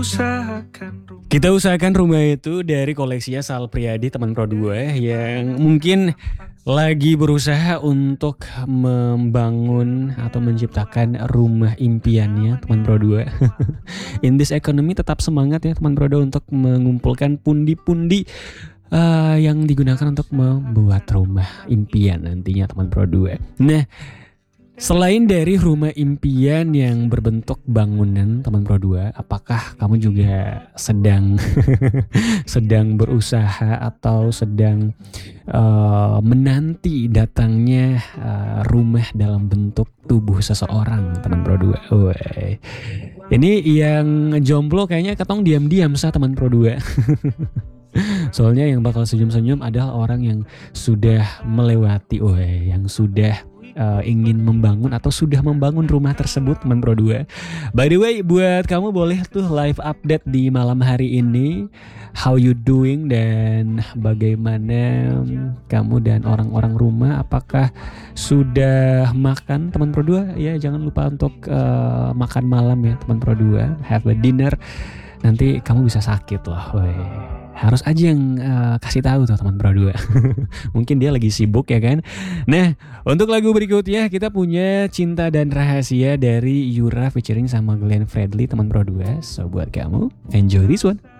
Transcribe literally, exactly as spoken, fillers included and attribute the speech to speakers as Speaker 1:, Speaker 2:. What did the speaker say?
Speaker 1: Kita usahakan rumah itu dari koleksinya Sal Priadi, teman Pro dua yang mungkin lagi berusaha untuk membangun atau menciptakan rumah impiannya, teman Pro dua. In this economy tetap semangat ya teman Pro dua untuk mengumpulkan pundi-pundi uh, yang digunakan untuk membuat rumah impian nantinya teman Pro dua. Nah, selain dari rumah impian yang berbentuk bangunan teman Pro dua, apakah kamu juga sedang sedang berusaha atau sedang uh, menanti datangnya uh, rumah dalam bentuk tubuh seseorang teman Pro dua? Wey. Ini yang jomblo kayaknya ketong diam-diam sah teman Pro dua. Soalnya yang bakal senyum-senyum adalah orang yang sudah melewati, wey, yang sudah Uh, ingin membangun atau sudah membangun rumah tersebut teman Pro dua. By the way, buat kamu boleh tuh live update di malam hari ini, how you doing dan bagaimana kamu dan orang-orang rumah, apakah sudah makan teman Pro dua? Ya jangan lupa untuk uh, makan malam ya teman Pro dua, have a dinner, nanti kamu bisa sakit loh. Wey. Harus aja yang uh, kasih tahu tuh teman Pro dua. Mungkin dia lagi sibuk ya kan. Nah, untuk lagu berikutnya kita punya Cinta dan Rahasia dari Yura featuring sama Glenn Fredly teman Pro dua. So buat kamu, enjoy this one.